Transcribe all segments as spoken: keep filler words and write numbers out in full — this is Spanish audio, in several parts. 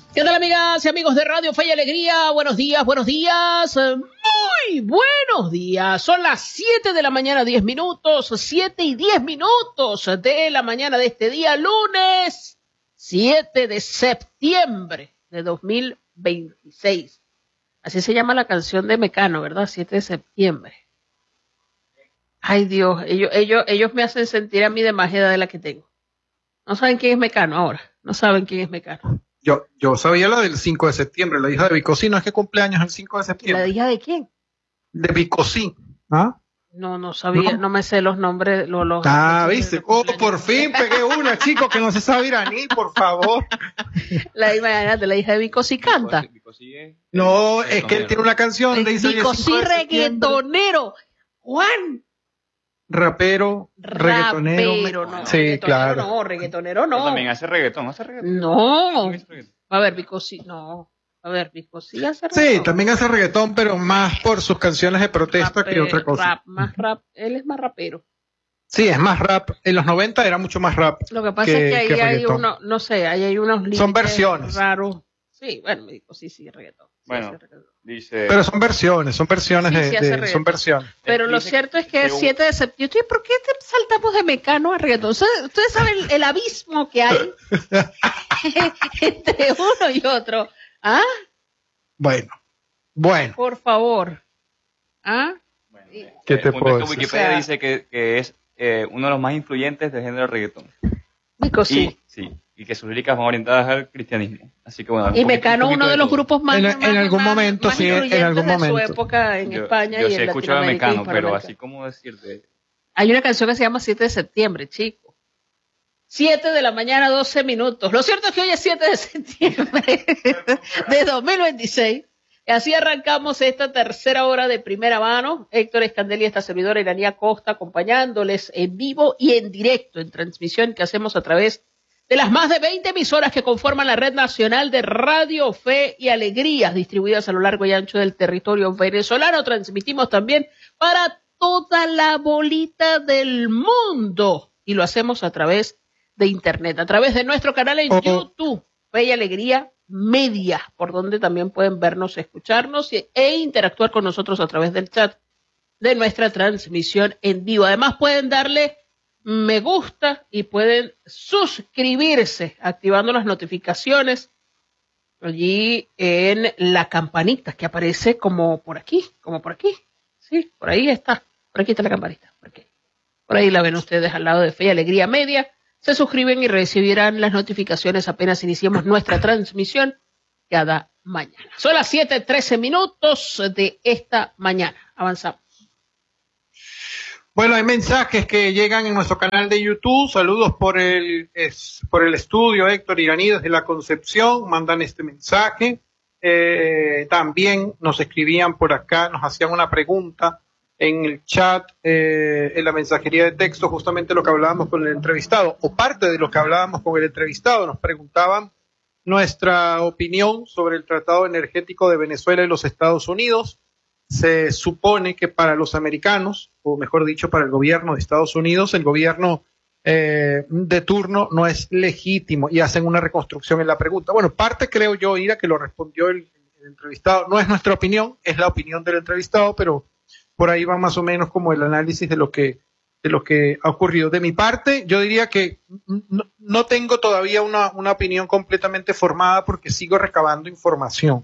¿Qué tal, amigas y amigos de Radio Fe y Alegría? Buenos días, buenos días, muy buenos días. Son las siete de la mañana, diez minutos, siete y diez minutos de la mañana de este día, lunes siete de septiembre de dos mil veintiséis. Así se llama la canción de Mecano, ¿verdad? siete de septiembre. Ay, Dios, ellos, ellos, ellos me hacen sentir a mí de más edad de la que tengo. No saben quién es Mecano ahora, no saben quién es Mecano. Yo, yo sabía la del cinco de septiembre, la hija de Vicosí. ¿No es que cumpleaños el cinco de septiembre? ¿La hija de quién? De Vicosí. ¿Ah? No, no sabía, no, no me sé los nombres. Los, los ah, viste. Oh, por fin pegué una, chico, que no se sabe iraní, por favor. La, imagínate, la hija de Vicosí canta. Vicosí es, no, es que él tiene una canción de Vicosí reggaetonero. Juan. Rapero, reggaetonero. Rapero, no. Sí, reggaetonero claro. No, reggaetonero no. Pero también hace reggaetón, ¿hace reggaetón? No. ¿Hace reggaetón? A ver, Vicosí, no. A ver, Vicosí hace reggaetón. Sí, también hace reggaetón, pero más por sus canciones de protesta Rapero, que otra cosa. Rap, más rap. Él es más rapero. Sí, es más rap. En los noventa era mucho más rap. Lo que pasa que, es que ahí que hay reggaetón. uno, no sé, ahí hay unos límites Son versiones. raros. Sí, bueno, Vicosí sí, reggaetón. Sí, Bueno, reggaetón. dice... Pero son versiones, son versiones Sí, de, sí, de hace son reggaetón. versiones. Pero lo Dice cierto es que es que un- siete de septiembre. ¿Por qué te saltamos de Mecano a reggaetón? Ustedes, ustedes saben el, el abismo que hay entre uno y otro. ¿Ah? Bueno, bueno. Por favor. ¿Ah? Bueno, ¿Qué el te punto puedo es que decir? Wikipedia O sea- dice que, que es eh, uno de los más influyentes del género reggaetón. Vicosí. Y, sí, y que sus líricas van orientadas al cristianismo. Así que bueno, un Y poquito- Mecano, un poquito uno de los todo. grupos más, En- más- en algún más- momento, más sí, en influyentes algún de momento. su época en Yo- España yo y sí en escucho a Latinoamérica y Mecano, pero Hispanoamérica. así como decirte... Hay una canción que se llama siete de septiembre, chico. siete de la mañana, doce minutos. Lo cierto es que hoy es siete de septiembre de dos mil veintiséis. Y así arrancamos esta tercera hora de primera mano. Héctor Escandel y esta servidora Iranía Costa acompañándoles en vivo y en directo en transmisión que hacemos a través de las más de veinte emisoras que conforman la red nacional de Radio Fe y Alegrías distribuidas a lo largo y ancho del territorio venezolano. Transmitimos también para toda la bolita del mundo y lo hacemos a través de internet, a través de nuestro canal en Oh. YouTube, Fe y Alegría Media, por donde también pueden vernos, escucharnos y- e interactuar con nosotros a través del chat de nuestra transmisión en vivo. Además pueden darle me gusta y pueden suscribirse activando las notificaciones allí en la campanita que aparece como por aquí, como por aquí. Sí, por ahí está. Por aquí está la campanita. Por aquí. Por ahí la ven ustedes al lado de Fe y Alegría Media. Se suscriben y recibirán las notificaciones apenas iniciemos nuestra transmisión cada mañana. Son las siete trece minutos de esta mañana. Avanzamos. Bueno, hay mensajes que llegan en nuestro canal de YouTube. Saludos por el es, por el estudio Héctor Iraní desde la Concepción. Mandan este mensaje. Eh, también nos escribían por acá, nos hacían una pregunta en el chat, eh, en la mensajería de texto, justamente lo que hablábamos con el entrevistado, o parte de lo que hablábamos con el entrevistado. Nos preguntaban nuestra opinión sobre el Tratado Energético de Venezuela y los Estados Unidos. Se supone que para los americanos, o mejor dicho, para el gobierno de Estados Unidos, el gobierno eh, de turno no es legítimo y hacen una reconstrucción en la pregunta. Bueno, parte creo yo, Ira, que lo respondió el, el entrevistado. No es nuestra opinión, es la opinión del entrevistado, pero por ahí va más o menos como el análisis de lo que, de lo que ha ocurrido. De mi parte, yo diría que no, no tengo todavía una, una opinión completamente formada porque sigo recabando información.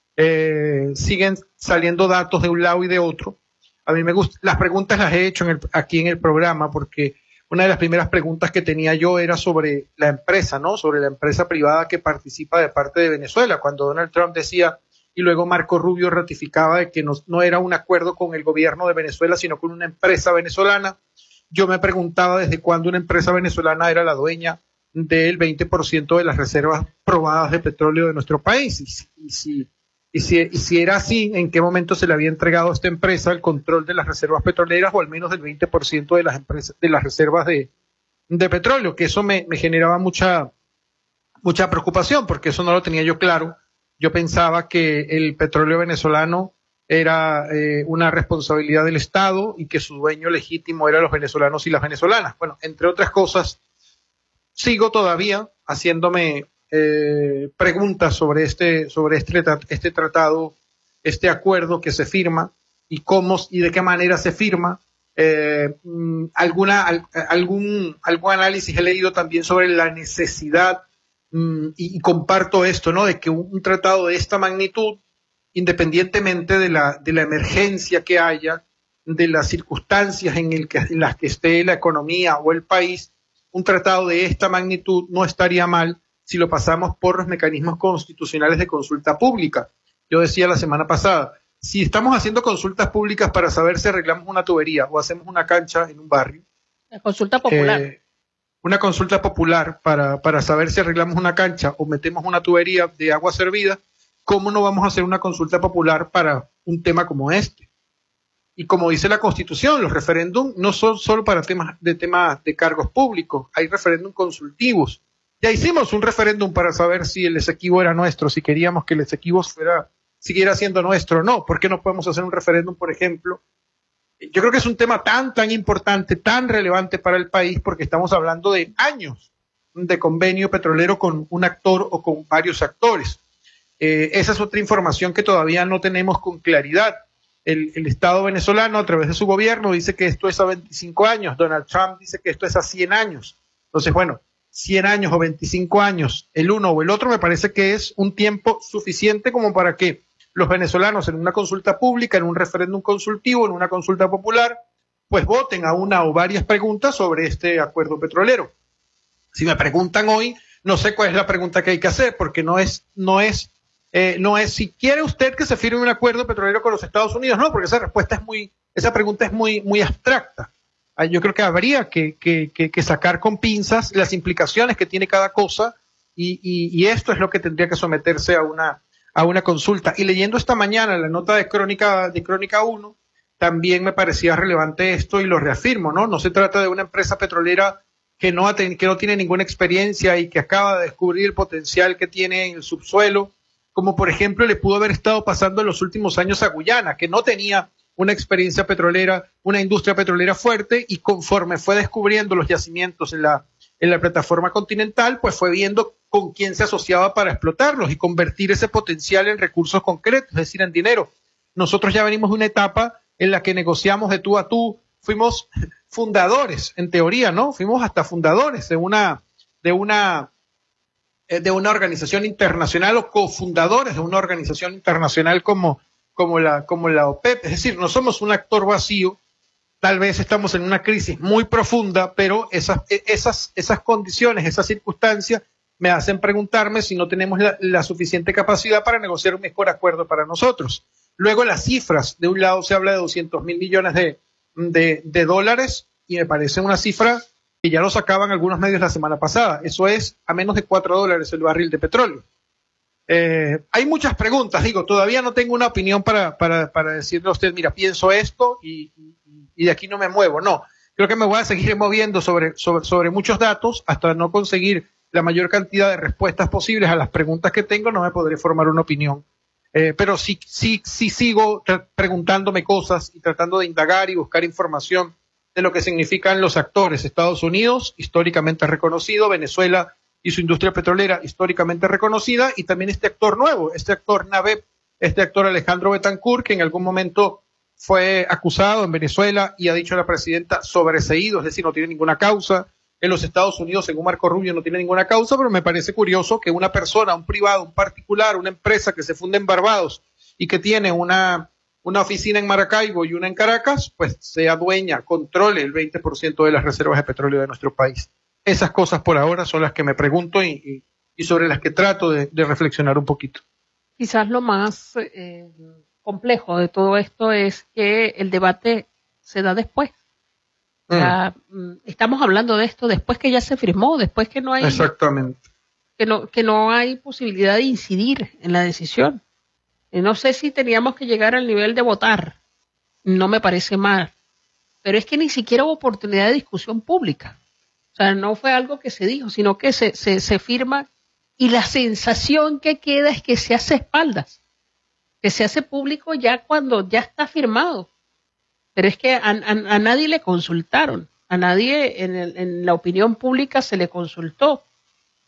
Eh, siguen saliendo datos de un lado y de otro. A mí me gusta, las preguntas las he hecho en el, aquí en el programa porque una de las primeras preguntas que tenía yo era sobre la empresa, ¿no? Sobre la empresa privada que participa de parte de Venezuela. Cuando Donald Trump decía, y luego Marco Rubio ratificaba de que no, no era un acuerdo con el gobierno de Venezuela, sino con una empresa venezolana, yo me preguntaba desde cuándo una empresa venezolana era la dueña del veinte por ciento de las reservas probadas de petróleo de nuestro país. Y, y si Y si, y si era así, ¿en qué momento se le había entregado a esta empresa el control de las reservas petroleras o al menos del veinte por ciento de las empresas, de las reservas de, de petróleo? Que eso me, me generaba mucha, mucha preocupación porque eso no lo tenía yo claro. Yo pensaba que el petróleo venezolano era eh, una responsabilidad del Estado y que su dueño legítimo eran los venezolanos y las venezolanas. Bueno, entre otras cosas, sigo todavía haciéndome eh, preguntas sobre este, sobre este, este tratado, este acuerdo que se firma y cómo y de qué manera se firma. Eh, alguna, al, algún, algún análisis he leído también sobre la necesidad mm, y, y comparto esto, ¿no? De que un, un tratado de esta magnitud, independientemente de la, de la emergencia que haya, de las circunstancias en, el que, en las que esté la economía o el país, un tratado de esta magnitud no estaría mal si lo pasamos por los mecanismos constitucionales de consulta pública. Yo decía la semana pasada, si estamos haciendo consultas públicas para saber si arreglamos una tubería o hacemos una cancha en un barrio. La consulta popular. Eh, una consulta popular para, para saber si arreglamos una cancha o metemos una tubería de agua servida, ¿cómo no vamos a hacer una consulta popular para un tema como este? Y como dice la Constitución, los referéndums no son solo para temas de temas de cargos públicos, hay referéndums consultivos. Ya hicimos un referéndum para saber si el Esequibo era nuestro, si queríamos que el Esequibo fuera, siguiera siendo nuestro o no. ¿Por qué no podemos hacer un referéndum, por ejemplo? Yo creo que es un tema tan, tan importante, tan relevante para el país, porque estamos hablando de años de convenio petrolero con un actor o con varios actores. Eh, esa es otra información que todavía no tenemos con claridad. El, el Estado venezolano, a través de su gobierno, dice que esto es a veinticinco años. Donald Trump dice que esto es a cien años. Entonces, bueno, cien años o veinticinco años, el uno o el otro, me parece que es un tiempo suficiente como para que los venezolanos en una consulta pública, en un referéndum consultivo, en una consulta popular, pues voten a una o varias preguntas sobre este acuerdo petrolero. Si me preguntan hoy, no sé cuál es la pregunta que hay que hacer, porque no es, no es, eh, no es si quiere usted que se firme un acuerdo petrolero con los Estados Unidos, no, porque esa respuesta es muy, esa pregunta es muy, muy abstracta. Yo creo que habría que, que, que, que sacar con pinzas las implicaciones que tiene cada cosa y, y, y esto es lo que tendría que someterse a una, a una consulta. Y leyendo esta mañana la nota de Crónica, de Crónica uno, también me parecía relevante esto y lo reafirmo, ¿no? No se trata de una empresa petrolera que no, ha ten, que no tiene ninguna experiencia y que acaba de descubrir el potencial que tiene en el subsuelo, como por ejemplo le pudo haber estado pasando en los últimos años a Guyana, que no tenía una experiencia petrolera, una industria petrolera fuerte, y conforme fue descubriendo los yacimientos en la, en la plataforma continental, pues fue viendo con quién se asociaba para explotarlos y convertir ese potencial en recursos concretos, es decir, en dinero. Nosotros ya venimos de una etapa en la que negociamos de tú a tú, fuimos fundadores, en teoría, ¿no? Fuimos hasta fundadores de una, de una, de una organización internacional o cofundadores de una organización internacional como como la, como la OPEP, es decir, no somos un actor vacío, tal vez estamos en una crisis muy profunda, pero esas, esas, esas condiciones, esas circunstancias me hacen preguntarme si no tenemos la, la suficiente capacidad para negociar un mejor acuerdo para nosotros. Luego las cifras, de un lado se habla de doscientos mil millones de, de, de dólares y me parece una cifra que ya lo sacaban algunos medios la semana pasada, eso es a menos de cuatro dólares el barril de petróleo. Eh, hay muchas preguntas, digo, todavía no tengo una opinión para, para, para decirle a usted, mira, pienso esto y, y, y de aquí no me muevo. No, creo que me voy a seguir moviendo sobre, sobre, sobre muchos datos hasta no conseguir la mayor cantidad de respuestas posibles a las preguntas que tengo, no me podré formar una opinión. Eh, pero sí, sí, sí sigo preguntándome cosas y tratando de indagar y buscar información de lo que significan los actores. Estados Unidos, históricamente reconocido, Venezuela y su industria petrolera históricamente reconocida, y también este actor nuevo, este actor NABEP, este actor Alejandro Betancourt, que en algún momento fue acusado en Venezuela y ha dicho a la presidenta sobreseído, es decir, no tiene ninguna causa. En los Estados Unidos, según Marco Rubio, no tiene ninguna causa, pero me parece curioso que una persona, un privado, un particular, una empresa que se funde en Barbados y que tiene una, una oficina en Maracaibo y una en Caracas, pues sea dueña, controle el veinte por ciento de las reservas de petróleo de nuestro país. Esas cosas por ahora son las que me pregunto y, y, y sobre las que trato de, de reflexionar un poquito. Quizás lo más eh, complejo de todo esto es que el debate se da después. Mm. Ya, estamos hablando de esto después que ya se firmó, después que no hay, exactamente, que no, que no hay posibilidad de incidir en la decisión. Y no sé si teníamos que llegar al nivel de votar, no me parece mal, pero es que ni siquiera hubo oportunidad de discusión pública. O sea, no fue algo que se dijo, sino que se, se, se firma y la sensación que queda es que se hace espaldas, que se hace público ya cuando ya está firmado. Pero es que a, a, a nadie le consultaron, a nadie en, el, en la opinión pública se le consultó.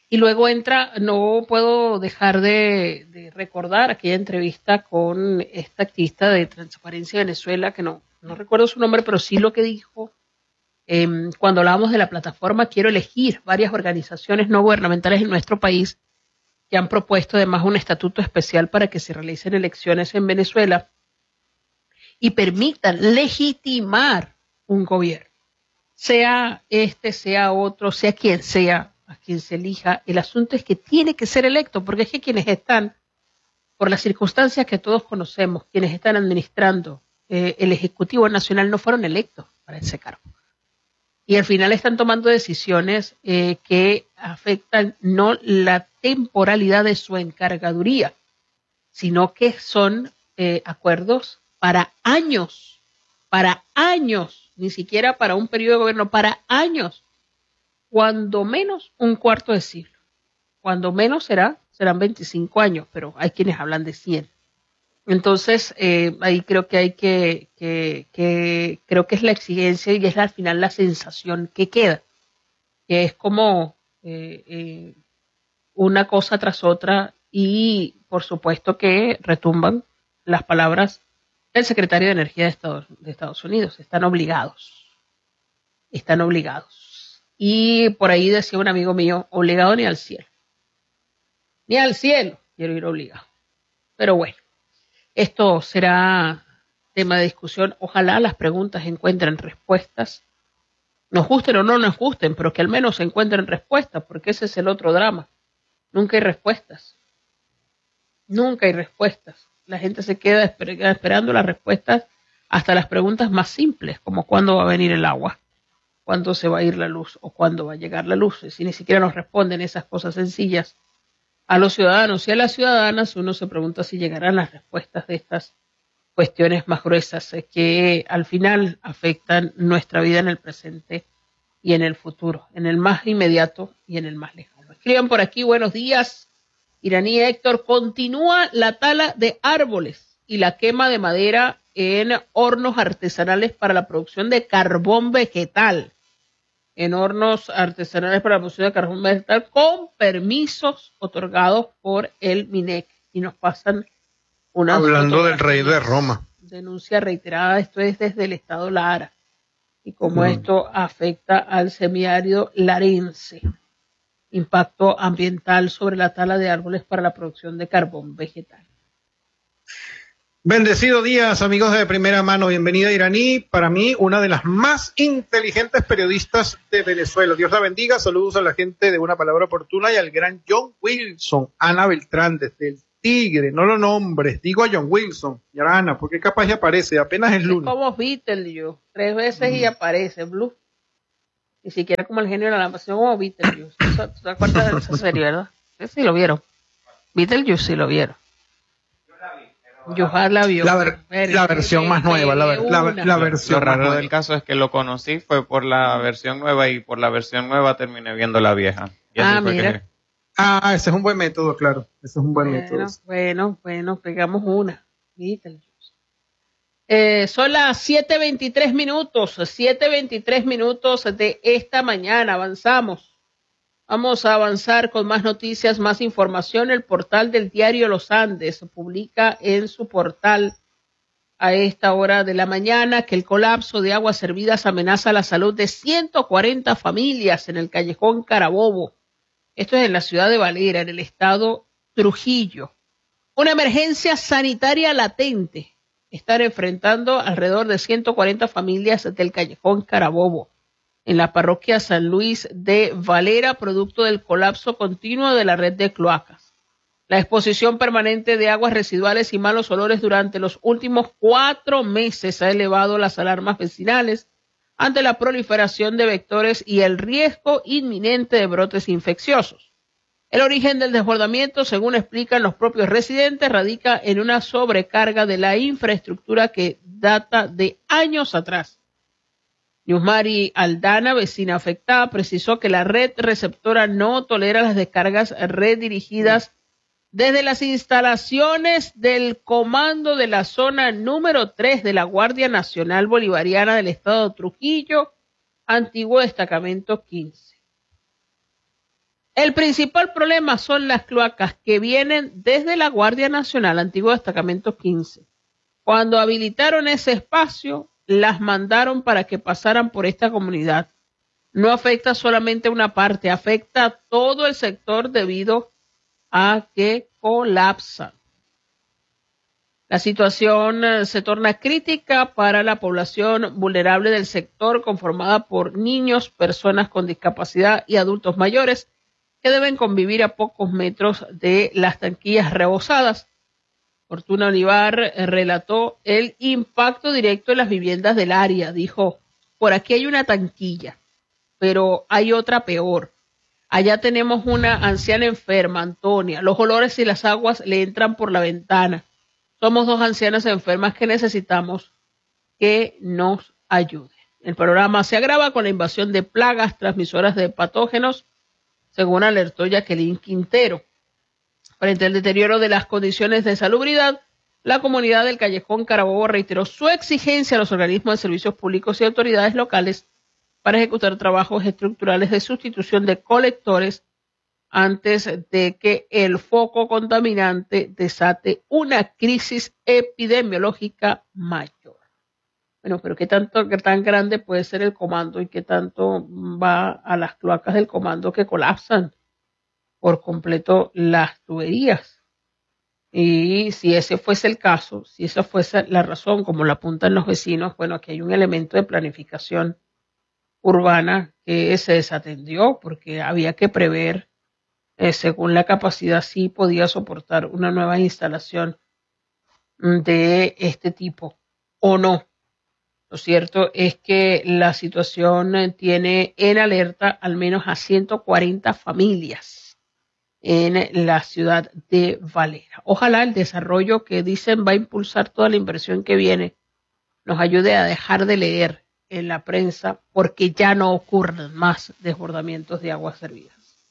Y luego entra, no puedo dejar de, de recordar aquella entrevista con esta activista de Transparencia Venezuela, que no, no recuerdo su nombre, pero sí lo que dijo eh, cuando hablábamos de la plataforma Quiero Elegir, varias organizaciones no gubernamentales en nuestro país que han propuesto además un estatuto especial para que se realicen elecciones en Venezuela y permitan legitimar un gobierno, sea este, sea otro, sea quien sea, a quien se elija. El asunto es que tiene que ser electo, porque es que quienes están, por las circunstancias que todos conocemos, quienes están administrando eh, el Ejecutivo Nacional no fueron electos para ese cargo. Y al final están tomando decisiones eh, que afectan no la temporalidad de su encargaduría, sino que son eh, acuerdos para años, para años, ni siquiera para un periodo de gobierno, para años, cuando menos un cuarto de siglo, cuando menos será, serán veinticinco años, pero hay quienes hablan de cien. Entonces, eh, ahí creo que hay que, que, que, creo que es la exigencia y es al final la sensación que queda, que es como eh, eh, una cosa tras otra y por supuesto que retumban las palabras del secretario de Energía de Estados, de Estados Unidos. Están obligados, están obligados. Y por ahí decía un amigo mío, obligado ni al cielo. Ni al cielo quiero ir obligado. Pero bueno, esto será tema de discusión. Ojalá las preguntas encuentren respuestas. Nos gusten o no nos gusten, pero que al menos encuentren respuestas, porque ese es el otro drama. Nunca hay respuestas. Nunca hay respuestas. La gente se queda esper- esperando las respuestas hasta las preguntas más simples, como cuándo va a venir el agua, cuándo se va a ir la luz o cuándo va a llegar la luz. Si ni siquiera nos responden esas cosas sencillas a los ciudadanos y a las ciudadanas, uno se pregunta si llegarán las respuestas de estas cuestiones más gruesas eh, que al final afectan nuestra vida en el presente y en el futuro, en el más inmediato y en el más lejano. Escriban por aquí, buenos días. Iraní Héctor, continúa la tala de árboles y la quema de madera en hornos artesanales para la producción de carbón vegetal. En hornos artesanales para la producción de carbón vegetal con permisos otorgados por el MINEC. Y nos pasan una Hablando del rey de Roma. Denuncia reiterada, esto es desde el estado Lara. Y cómo Mm. esto afecta al semiárido larense. Impacto ambiental sobre la tala de árboles para la producción de carbón vegetal. Bendecido días, amigos de Primera Mano. Bienvenida, Iraní. Para mí, una de las más inteligentes periodistas de Venezuela. Dios la bendiga. Saludos a la gente de Una Palabra Oportuna y al gran John Wilson. Ana Beltrán, desde el Tigre. No lo nombres. Digo a John Wilson. Y a Ana, porque capaz ya aparece. Apenas es Es lunes. como Beetlejuice. Tres veces Mm. y aparece Blue. Ni siquiera como el genio de la lámpara, sino como Beetlejuice. ¿Tú te acuerdas de esa serie, verdad? Sí lo vieron. Beetlejuice sí lo vieron. Yohar la vio. La, ver- la versión más nueva. La, ver- la, ver- la versión Lo más raro nueva. del caso es que lo conocí fue por la versión nueva y por la versión nueva terminé viendo la vieja. Y así Ah, fue mira. que- Ah, ese es un buen método, claro. Ese es un buen Bueno, método. bueno, bueno, pegamos una. Beetlejuice. Eh, son las siete veintitrés minutos, siete veintitrés minutos de esta mañana. Avanzamos. Vamos a avanzar con más noticias, más información. El portal del diario Los Andes publica en su portal a esta hora de la mañana que el colapso de aguas servidas amenaza la salud de ciento cuarenta familias en el callejón Carabobo. Esto es en la ciudad de Valera, en el estado Trujillo. Una emergencia sanitaria latente están enfrentando alrededor de ciento cuarenta familias del callejón Carabobo en la parroquia San Luis de Valera, producto del colapso continuo de la red de cloacas. La exposición permanente de aguas residuales y malos olores durante los últimos cuatro meses ha elevado las alarmas vecinales ante la proliferación de vectores y el riesgo inminente de brotes infecciosos. El origen del desbordamiento, según explican los propios residentes, radica en una sobrecarga de la infraestructura que data de años atrás. Yusmari Aldana, vecina afectada, precisó que la red receptora no tolera las descargas redirigidas desde las instalaciones del comando de la zona número tres de la Guardia Nacional Bolivariana del Estado de Trujillo, antiguo destacamento quince. El principal problema son las cloacas que vienen desde la Guardia Nacional, antiguo destacamento quince. Cuando habilitaron ese espacio, las mandaron para que pasaran por esta comunidad. No afecta solamente una parte, afecta a todo el sector debido a que colapsan. La situación eh, se torna crítica para la población vulnerable del sector, conformada por niños, personas con discapacidad y adultos mayores que deben convivir a pocos metros de las tanquillas rebosadas. Fortuna Olivar eh, relató el impacto directo en las viviendas del área. Dijo, por aquí hay una tanquilla, pero hay otra peor. Allá tenemos una anciana enferma, Antonia. Los olores y las aguas le entran por la ventana. Somos dos ancianas enfermas que necesitamos que nos ayude. El programa se agrava con la invasión de plagas transmisoras de patógenos, según alertó Jacqueline Quintero. Frente al deterioro de las condiciones de salubridad, la comunidad del Callejón Carabobo reiteró su exigencia a los organismos de servicios públicos y autoridades locales para ejecutar trabajos estructurales de sustitución de colectores antes de que el foco contaminante desate una crisis epidemiológica mayor. Bueno, pero ¿qué tanto, qué tan grande puede ser el comando y qué tanto va a las cloacas del comando que colapsan por completo las tuberías? Y si ese fuese el caso, si esa fuese la razón, como lo apuntan los vecinos, bueno, aquí hay un elemento de planificación urbana que se desatendió porque había que prever, eh, según la capacidad, si podía soportar una nueva instalación de este tipo o no. Lo cierto es que la situación tiene en alerta al menos a ciento cuarenta familias en la ciudad de Valera. Ojalá el desarrollo que dicen va a impulsar toda la inversión que viene nos ayude a dejar de leer en la prensa porque ya no ocurren más desbordamientos de aguas servidas.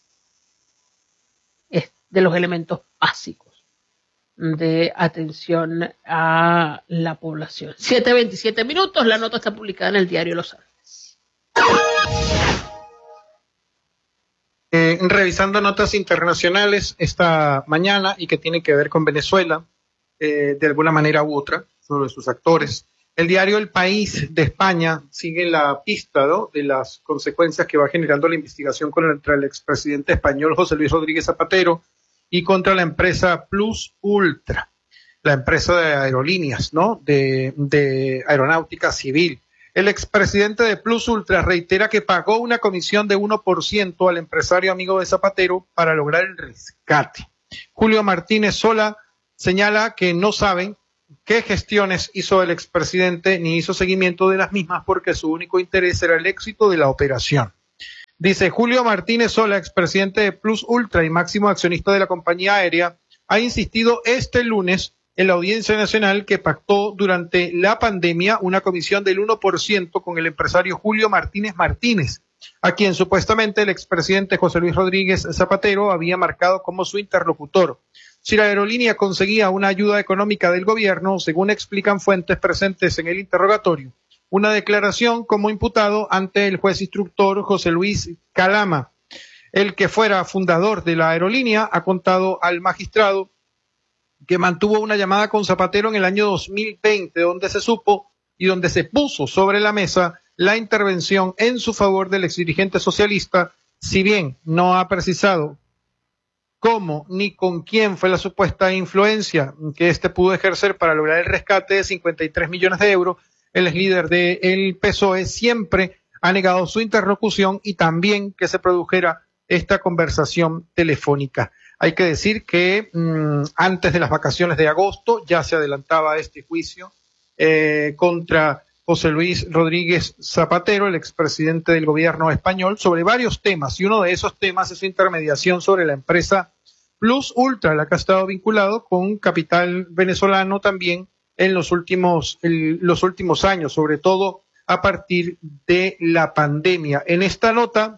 Es de los elementos básicos de atención a la población. siete veintisiete minutos, la nota está publicada en el diario Los Andes. Eh, revisando notas internacionales esta mañana y que tienen que ver con Venezuela, eh, de alguna manera u otra, sobre sus actores. El diario El País de España sigue la pista, ¿no?, de las consecuencias que va generando la investigación contra el expresidente español José Luis Rodríguez Zapatero y contra la empresa Plus Ultra, la empresa de aerolíneas, ¿no?, de, de aeronáutica civil. El expresidente de Plus Ultra reitera que pagó una comisión de uno por ciento al empresario amigo de Zapatero para lograr el rescate. Julio Martínez Sola señala que no saben qué gestiones hizo el expresidente ni hizo seguimiento de las mismas porque su único interés era el éxito de la operación. Dice Julio Martínez Sola, expresidente de Plus Ultra y máximo accionista de la compañía aérea, ha insistido este lunes en la Audiencia Nacional que pactó durante la pandemia una comisión del uno por ciento con el empresario Julio Martínez Martínez, a quien supuestamente el expresidente José Luis Rodríguez Zapatero había marcado como su interlocutor. Si la aerolínea conseguía una ayuda económica del gobierno, según explican fuentes presentes en el interrogatorio, una declaración como imputado ante el juez instructor José Luis Calama. El que fuera fundador de la aerolínea ha contado al magistrado que mantuvo una llamada con Zapatero en el año dos mil veinte, donde se supo y donde se puso sobre la mesa la intervención en su favor del exdirigente socialista, si bien no ha precisado cómo ni con quién fue la supuesta influencia que éste pudo ejercer para lograr el rescate de cincuenta y tres millones de euros. El líder del P S O E siempre ha negado su interlocución y también que se produjera esta conversación telefónica. Hay que decir que mmm, antes de las vacaciones de agosto ya se adelantaba este juicio eh, contra José Luis Rodríguez Zapatero, el expresidente del gobierno español, sobre varios temas, y uno de esos temas es su intermediación sobre la empresa Plus Ultra, la que ha estado vinculado con capital venezolano también en los últimos, el, los últimos años, sobre todo a partir de la pandemia. En esta nota,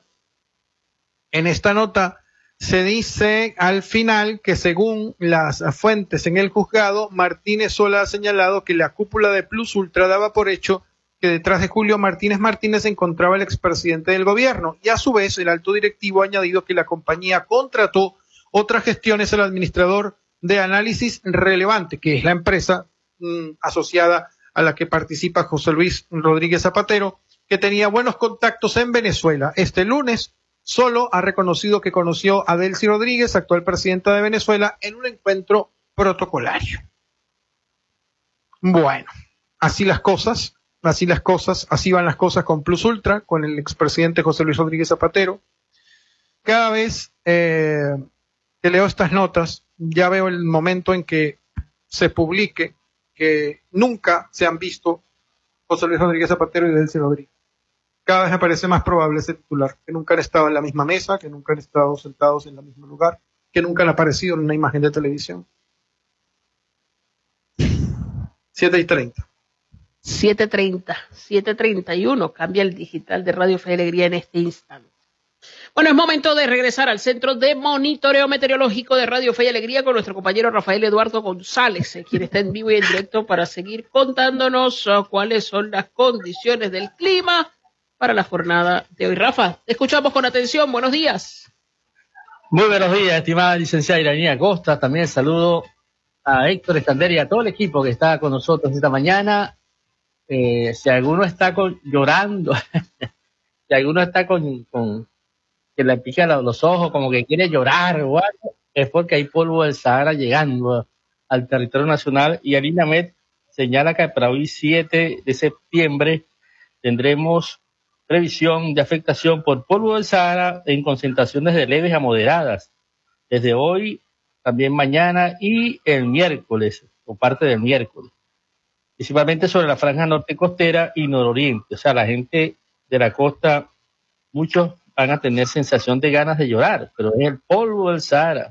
en esta nota se dice al final que según las fuentes en el juzgado, Martínez Sola ha señalado que la cúpula de Plus Ultra daba por hecho que que detrás de Julio Martínez Martínez se encontraba el expresidente del gobierno, y a su vez el alto directivo ha añadido que la compañía contrató otras gestiones al administrador de Análisis Relevante, que es la empresa mmm, asociada a la que participa José Luis Rodríguez Zapatero, que tenía buenos contactos en Venezuela. Este lunes solo ha reconocido que conoció a Delcy Rodríguez, actual presidenta de Venezuela, en un encuentro protocolario. Bueno, así las cosas, así las cosas, así van las cosas con Plus Ultra, con el expresidente José Luis Rodríguez Zapatero. Cada vez eh, que leo estas notas, ya veo el momento en que se publique que nunca se han visto José Luis Rodríguez Zapatero y Delcy Rodríguez. Cada vez me parece más probable ese titular, que nunca han estado en la misma mesa, que nunca han estado sentados en el mismo lugar, que nunca han aparecido en una imagen de televisión. siete y treinta. siete treinta, siete treinta y uno, cambia el digital de Radio Fe y Alegría en este instante. Bueno, es momento de regresar al Centro de Monitoreo Meteorológico de Radio Fe y Alegría con nuestro compañero Rafael Eduardo González, eh, quien está en vivo y en directo para seguir contándonos uh, cuáles son las condiciones del clima para la jornada de hoy. Rafa, te escuchamos con atención. Buenos días. Muy buenos días, estimada licenciada Iranía Costa. También saludo a Héctor Estander y a todo el equipo que está con nosotros esta mañana. Eh, si alguno está con, llorando, si alguno está con, con que le pica los ojos, como que quiere llorar o algo, es porque hay polvo del Sahara llegando al territorio nacional, y el INAMED señala que para hoy siete de septiembre tendremos previsión de afectación por polvo del Sahara en concentraciones de leves a moderadas, desde hoy, también mañana y el miércoles, o parte del miércoles, principalmente sobre la franja norte costera y nororiente. O sea, la gente de la costa, muchos van a tener sensación de ganas de llorar, pero es el polvo del Sahara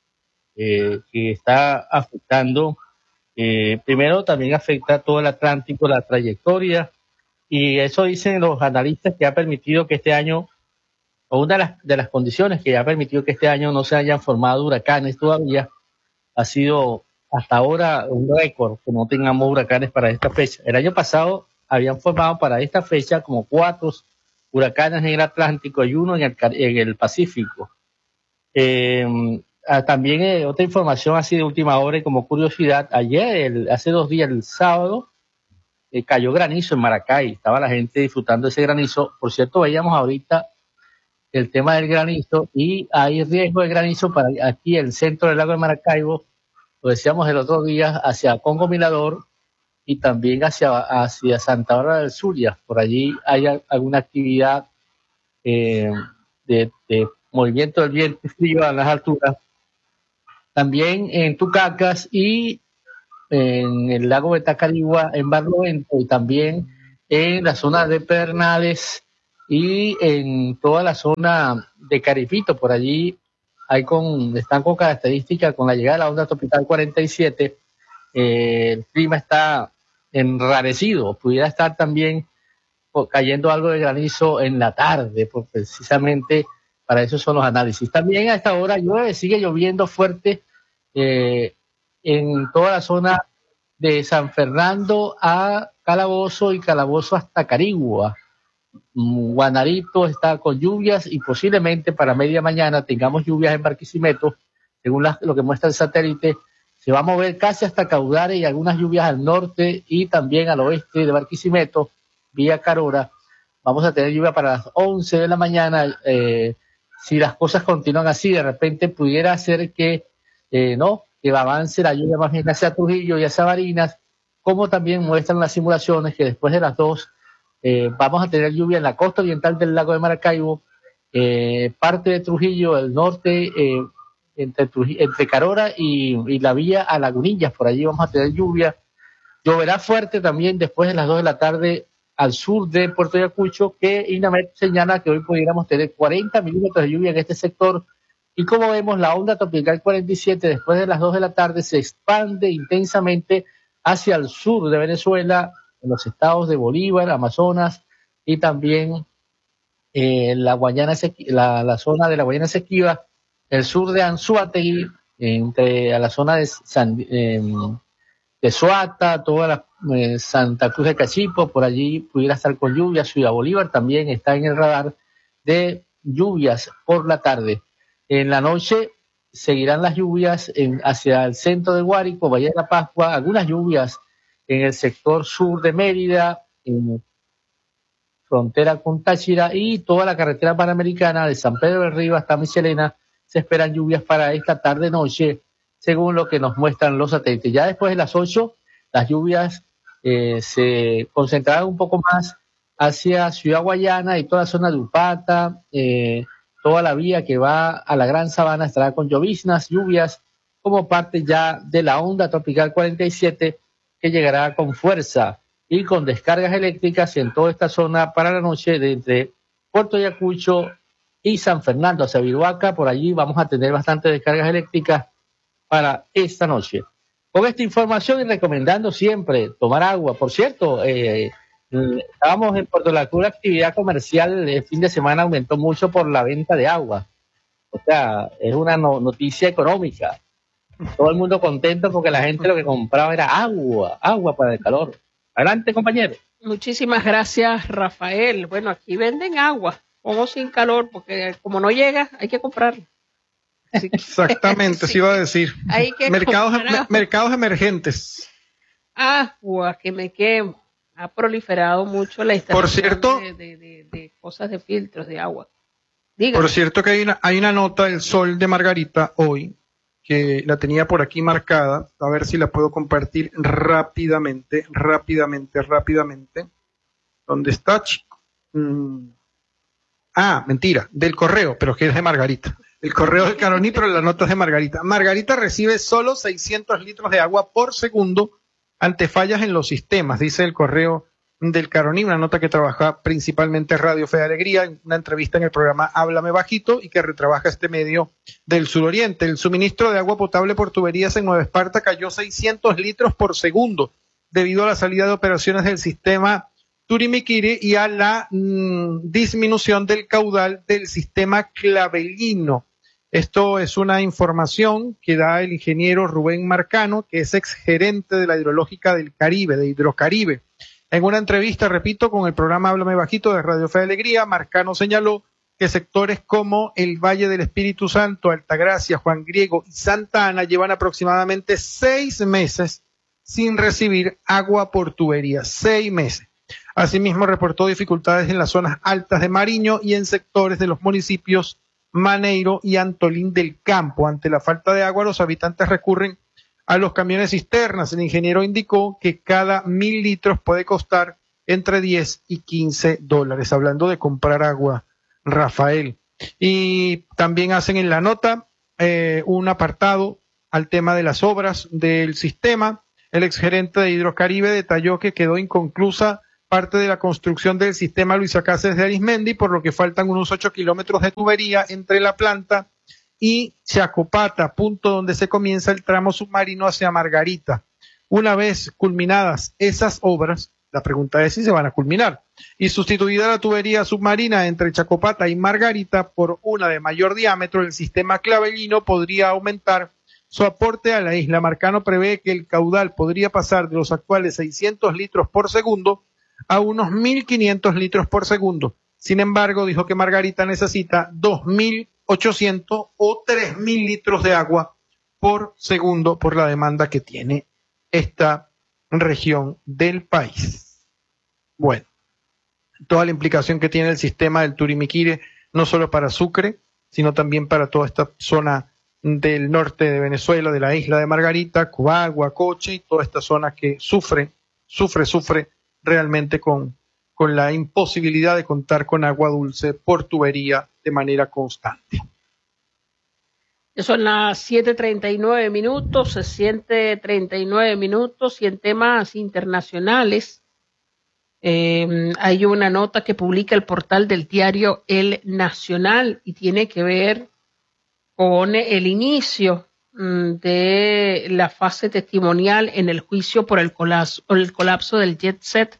eh, que está afectando. Eh, primero también afecta todo el Atlántico, la trayectoria, y eso dicen los analistas que ha permitido que este año, o una de las, de las condiciones que ha permitido que este año no se hayan formado huracanes todavía, ha sido hasta ahora un récord que no tengamos huracanes para esta fecha. El año pasado habían formado para esta fecha como cuatro huracanes en el Atlántico y uno en el, en el Pacífico. Eh, también eh, otra información así de última hora y como curiosidad, ayer, el, hace dos días, el sábado, eh, cayó granizo en Maracay, estaba la gente disfrutando de ese granizo. Por cierto, veíamos ahorita el tema del granizo y hay riesgo de granizo para aquí el centro del lago de Maracaibo, lo decíamos el otro día, hacia Congo Mirador y también hacia, hacia Santa Bárbara del Zulia. Por allí hay alguna actividad eh, de, de movimiento del viento frío a las alturas. También en Tucacas y en el lago de Tacarigua, en Barlovento, y también en la zona de Pedernales y en toda la zona de Caripito. Por allí hay con, están con características con la llegada de la onda tropical cuarenta y siete. Eh, el clima está enrarecido, pudiera estar también cayendo algo de granizo en la tarde, pues precisamente para eso son los análisis. También a esta hora llueve, sigue lloviendo fuerte eh, en toda la zona de San Fernando a Calabozo y Calabozo hasta Carigua. Guanarito está con lluvias y posiblemente para media mañana tengamos lluvias en Barquisimeto, según la, lo que muestra el satélite. Se va a mover casi hasta Caudare y algunas lluvias al norte y también al oeste de Barquisimeto, vía Carora. Vamos a tener lluvia para las once de la mañana. Eh, si las cosas continúan así, de repente pudiera ser que eh, no, que avance la lluvia más bien hacia Trujillo y hacia Barinas, como también muestran las simulaciones que después de las dos eh, vamos a tener lluvia en la costa oriental del lago de Maracaibo, eh, parte de Trujillo, el norte, eh, entre, Trujillo, entre Carora y, y la vía a Lagunillas, por allí vamos a tener lluvia. Lloverá fuerte también después de las dos de la tarde al sur de Puerto Ayacucho, que INAMED señala que hoy pudiéramos tener cuarenta milímetros de lluvia en este sector. Y como vemos, la onda tropical cuarenta y siete después de las dos de la tarde se expande intensamente hacia el sur de Venezuela, en los estados de Bolívar, Amazonas y también eh, la, Guayana, la, la zona de la Guayana Esequiba, el sur de Anzoátegui, entre a la zona de, San, eh, Tezuata, toda la eh, Santa Cruz de Cachipo, por allí pudiera estar con lluvias. Ciudad Bolívar también está en el radar de lluvias por la tarde. En la noche seguirán las lluvias en, hacia el centro de Guárico, Valle de la Pascua, algunas lluvias en el sector sur de Mérida, en frontera con Táchira, y toda la carretera panamericana de San Pedro del Río hasta Michelena. Se esperan lluvias para esta tarde-noche, según lo que nos muestran los satélites. Ya después de las ocho, las lluvias eh, se concentrarán un poco más hacia Ciudad Guayana y toda la zona de Upata, eh, toda la vía que va a la Gran Sabana estará con lloviznas, lluvias, como parte ya de la onda tropical cuarenta y siete, que llegará con fuerza y con descargas eléctricas en toda esta zona para la noche de entre Puerto Ayacucho y San Fernando hacia Viruaca. Por allí vamos a tener bastantes descargas eléctricas para esta noche. Con esta información y recomendando siempre tomar agua. Por cierto, eh, estábamos en Puerto La Cruz, la actividad comercial el fin de semana aumentó mucho por la venta de agua. O sea, es una no, noticia económica. Todo el mundo contento porque la gente lo que compraba era agua, agua para el calor. Adelante, compañero. Muchísimas gracias, Rafael. Bueno, aquí venden agua, como sin calor, porque como no llega, hay que comprarla. Que, exactamente, sí, sí iba a decir. Hay que mercados, me, mercados emergentes. Agua, que me quemo. Ha proliferado mucho la instalación Por cierto, de, de, de, de cosas de filtros de agua. Dígame. Por cierto que hay una, hay una nota del Sol de Margarita hoy, que la tenía por aquí marcada, a ver si la puedo compartir rápidamente, rápidamente, rápidamente. ¿Dónde está, chico? Mm. Ah, mentira, del correo, pero que es de Margarita. El correo del Caroní, pero la nota es de Margarita. Margarita recibe solo seiscientos litros de agua por segundo ante fallas en los sistemas, dice el correo del Caroní, una nota que trabaja principalmente Radio Fe de Alegría, en una entrevista en el programa Háblame Bajito y que retrabaja este medio del suroriente. El suministro de agua potable por tuberías en Nueva Esparta cayó seiscientos litros por segundo debido a la salida de operaciones del sistema Turimiquiri y a la mmm, disminución del caudal del sistema Clavelino. Esto es una información que da el ingeniero Rubén Marcano, que es exgerente de la Hidrológica del Caribe, de Hidrocaribe. En una entrevista, repito, con el programa Háblame Bajito de Radio Fe de Alegría, Marcano señaló que sectores como el Valle del Espíritu Santo, Altagracia, Juan Griego y Santa Ana llevan aproximadamente seis meses sin recibir agua por tubería. Seis meses. Asimismo, reportó dificultades en las zonas altas de Mariño y en sectores de los municipios Maneiro y Antolín del Campo. Ante la falta de agua, los habitantes recurren a los camiones cisternas. El ingeniero indicó que cada mil litros puede costar entre diez y quince dólares. Hablando de comprar agua, Rafael. Y también hacen en la nota eh, un apartado al tema de las obras del sistema. El exgerente de Hidrocaribe detalló que quedó inconclusa parte de la construcción del sistema Luisa Cáceres de Arismendi, por lo que faltan unos ocho kilómetros de tubería entre la planta y Chacopata, punto donde se comienza el tramo submarino hacia Margarita. Una vez culminadas esas obras, la pregunta es si se van a culminar, y sustituida la tubería submarina entre Chacopata y Margarita por una de mayor diámetro, el sistema Clavelino podría aumentar su aporte a la isla. Marcano prevé que el caudal podría pasar de los actuales seiscientos litros por segundo a unos mil quinientos litros por segundo. Sin embargo, dijo que Margarita necesita dos mil ochocientos o tres mil litros de agua por segundo por la demanda que tiene esta región del país. Bueno, toda la implicación que tiene el sistema del Turimiquiri, no solo para Sucre, sino también para toda esta zona del norte de Venezuela, de la isla de Margarita, Cubagua, Coche y toda esta zona que sufre, sufre, sufre realmente con, con la imposibilidad de contar con agua dulce por tubería de manera constante. Son las siete treinta y nueve minutos, siete treinta y nueve minutos, y en temas internacionales eh, hay una nota que publica el portal del diario El Nacional y tiene que ver con el inicio de la fase testimonial en el juicio por el colapso, el colapso del jet set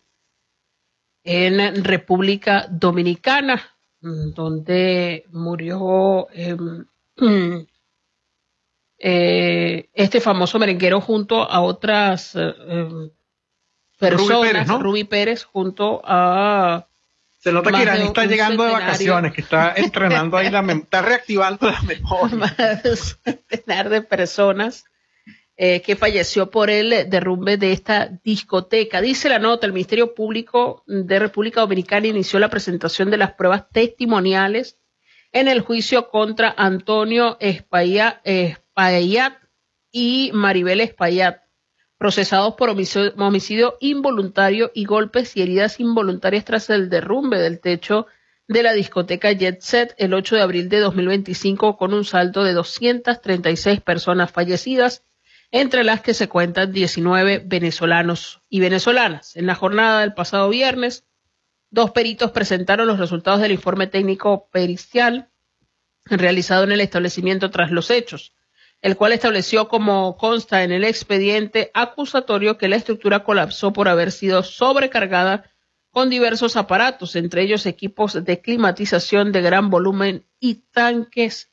en República Dominicana, donde murió eh, eh, eh, este famoso merenguero junto a otras eh, eh, personas, Rubí Pérez, ¿no? Rubí Pérez junto a... Se nota más que Irani de está un llegando de centenario. vacaciones, que está entrenando ahí, la mem- está reactivando la memoria. más de un centenar de personas eh, que falleció por el derrumbe de esta discoteca. Dice la nota, el Ministerio Público de República Dominicana inició la presentación de las pruebas testimoniales en el juicio contra Antonio Espaillat, Espaillat y Maribel Espaillat, procesados por homicidio, homicidio involuntario y golpes y heridas involuntarias tras el derrumbe del techo de la discoteca Jet Set el ocho de abril de dos mil veinticinco, con un saldo de doscientas treinta y seis personas fallecidas, entre las que se cuentan diecinueve venezolanos y venezolanas. En la jornada del pasado viernes, dos peritos presentaron los resultados del informe técnico pericial realizado en el establecimiento tras los hechos, el cual estableció, como consta en el expediente acusatorio, que la estructura colapsó por haber sido sobrecargada con diversos aparatos, entre ellos equipos de climatización de gran volumen y tanques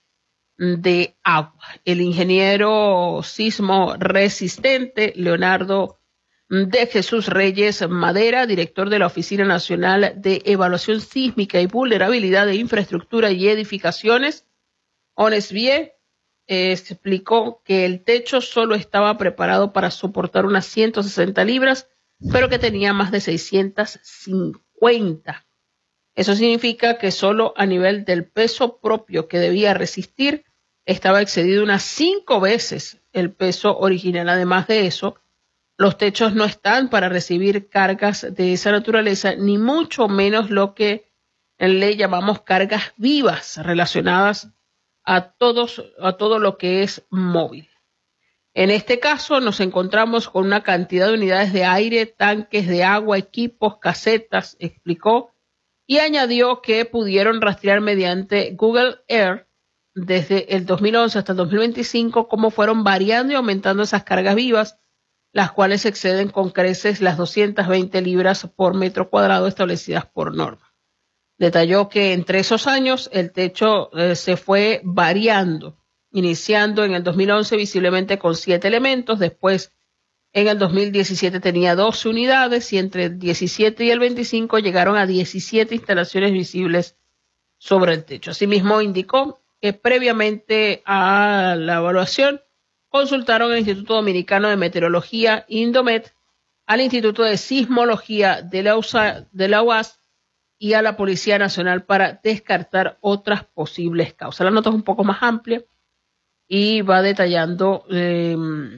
de agua. El ingeniero sismo resistente Leonardo de Jesús Reyes Madera, director de la Oficina Nacional de Evaluación Sísmica y Vulnerabilidad de Infraestructura y Edificaciones, ONESVIE, eh, explicó que el techo solo estaba preparado para soportar unas ciento sesenta libras, pero que tenía más de seiscientas cincuenta. Eso significa que solo a nivel del peso propio que debía resistir estaba excedido unas cinco veces el peso original. Además de eso, los techos no están para recibir cargas de esa naturaleza, ni mucho menos lo que le llamamos cargas vivas relacionadas a todos, a todo lo que es móvil. En este caso nos encontramos con una cantidad de unidades de aire, tanques de agua, equipos, casetas, explicó, y añadió que pudieron rastrear mediante Google Earth desde el dos mil once hasta el dos mil veinticinco cómo fueron variando y aumentando esas cargas vivas, las cuales exceden con creces las doscientas veinte libras por metro cuadrado establecidas por norma. Detalló que entre esos años el techo eh, se fue variando, iniciando en el dos mil once visiblemente con siete elementos, después en el dos mil diecisiete tenía doce unidades y entre el diecisiete y el veinticinco llegaron a diecisiete instalaciones visibles sobre el techo. Asimismo indicó que previamente a la evaluación consultaron al Instituto Dominicano de Meteorología, Indomet, al Instituto de Sismología de la, U S A, de la U A S y a la Policía Nacional para descartar otras posibles causas. La nota es un poco más amplia y va detallando eh,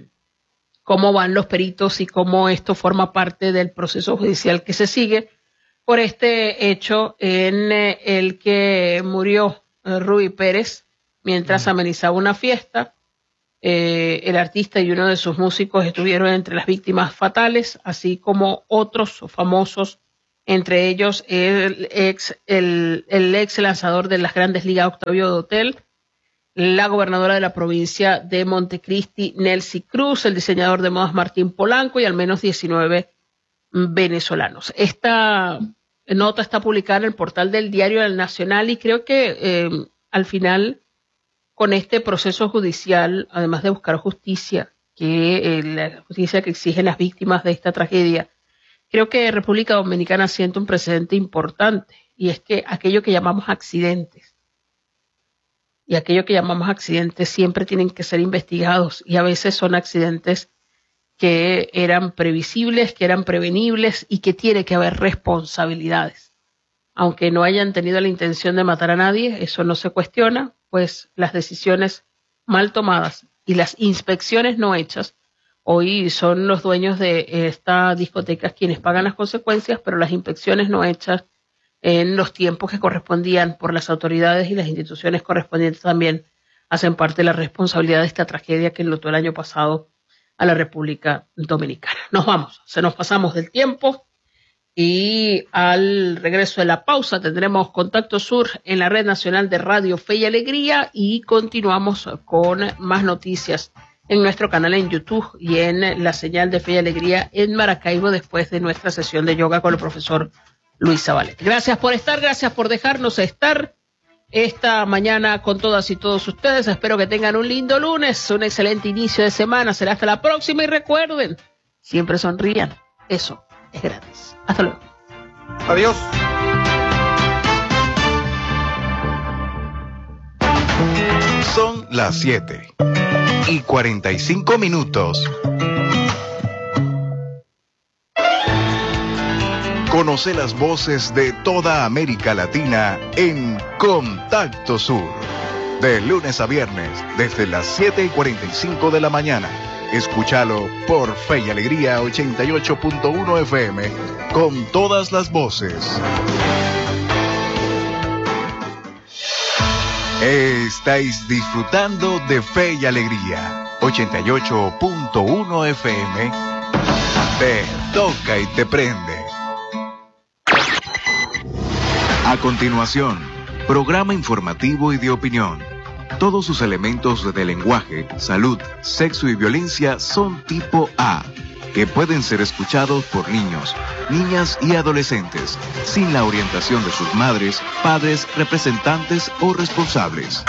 cómo van los peritos y cómo esto forma parte del proceso judicial que se sigue por este hecho en eh, el que murió eh, Rubí Pérez mientras amenizaba una fiesta. Eh, el artista y uno de sus músicos estuvieron entre las víctimas fatales, así como otros famosos, entre ellos el ex, el, el ex lanzador de las Grandes Ligas, Octavio Dotel, la gobernadora de la provincia de Montecristi, Nelcy Cruz, el diseñador de modas Martín Polanco y al menos diecinueve venezolanos. Esta nota está publicada en el portal del Diario del Nacional y creo que eh, al final, con este proceso judicial, además de buscar justicia, que eh, la justicia que exigen las víctimas de esta tragedia, creo que República Dominicana siente un precedente importante, y es que aquello que llamamos accidentes, y aquello que llamamos accidentes siempre tienen que ser investigados, y a veces son accidentes que eran previsibles, que eran prevenibles, y que tiene que haber responsabilidades. Aunque no hayan tenido la intención de matar a nadie, eso no se cuestiona, pues las decisiones mal tomadas y las inspecciones no hechas, hoy son los dueños de estas discotecas quienes pagan las consecuencias, pero las inspecciones no hechas en los tiempos que correspondían por las autoridades y las instituciones correspondientes también hacen parte de la responsabilidad de esta tragedia que enlutó el año pasado a la República Dominicana. Nos vamos, se nos pasamos del tiempo. Y al regreso de la pausa tendremos Contacto Sur en la Red Nacional de Radio Fe y Alegría y continuamos con más noticias en nuestro canal en YouTube y en la señal de Fe y Alegría en Maracaibo después de nuestra sesión de yoga con el profesor Luis Zabaleta. Gracias por estar, gracias por dejarnos estar esta mañana con todas y todos ustedes. Espero que tengan un lindo lunes, un excelente inicio de semana. Será hasta la próxima y recuerden, siempre sonrían. Eso es gratis. Hasta luego. Adiós. Son las siete y cuarenta y cinco minutos. Conoce las voces de toda América Latina en Contacto Sur. De lunes a viernes, desde las siete y cuarenta y cinco de la mañana. Escúchalo por Fe y Alegría ochenta y ocho punto uno F M, con todas las voces. Estáis disfrutando de Fe y Alegría ochenta y ocho punto uno F M. Te toca y te prende. A continuación, programa informativo y de opinión. Todos sus elementos de lenguaje, salud, sexo y violencia son tipo A, que pueden ser escuchados por niños, niñas y adolescentes, sin la orientación de sus madres, padres, representantes o responsables.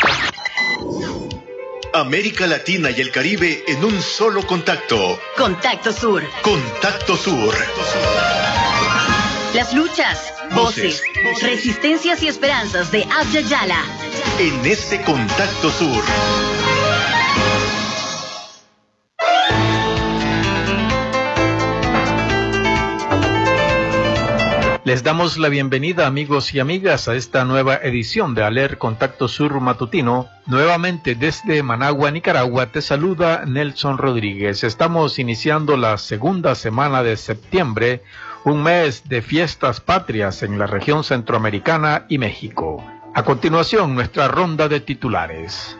América Latina y el Caribe en un solo contacto. Contacto Sur. Contacto Sur. Las luchas, voces, voces, resistencias y esperanzas de Abya Yala. En este Contacto Sur. Les damos la bienvenida, amigos y amigas, a esta nueva edición de Aler Contacto Sur Matutino. Nuevamente desde Managua, Nicaragua, te saluda Nelson Rodríguez. Estamos iniciando la segunda semana de septiembre, un mes de fiestas patrias en la región centroamericana y México. A continuación, nuestra ronda de titulares.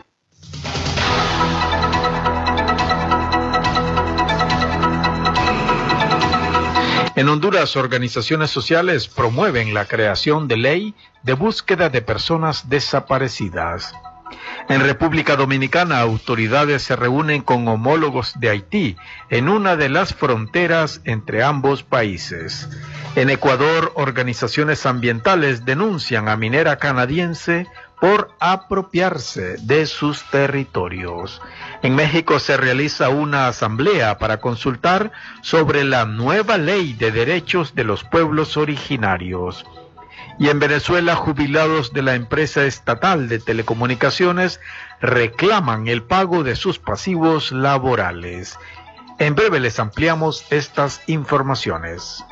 En Honduras, organizaciones sociales promueven la creación de ley de búsqueda de personas desaparecidas. En República Dominicana, autoridades se reúnen con homólogos de Haití en una de las fronteras entre ambos países. En Ecuador, organizaciones ambientales denuncian a minera canadiense por apropiarse de sus territorios. En México se realiza una asamblea para consultar sobre la nueva ley de derechos de los pueblos originarios. Y en Venezuela, jubilados de la empresa estatal de telecomunicaciones reclaman el pago de sus pasivos laborales. En breve les ampliamos estas informaciones.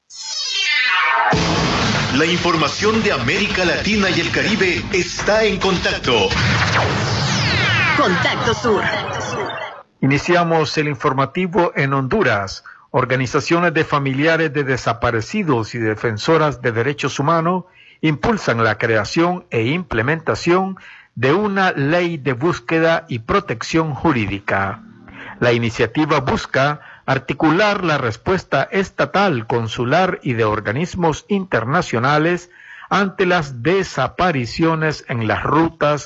La información de América Latina y el Caribe está en contacto. Contacto Sur. Iniciamos el informativo en Honduras. Organizaciones de familiares de desaparecidos y defensoras de derechos humanos impulsan la creación e implementación de una ley de búsqueda y protección jurídica. La iniciativa busca articular la respuesta estatal, consular y de organismos internacionales ante las desapariciones en las rutas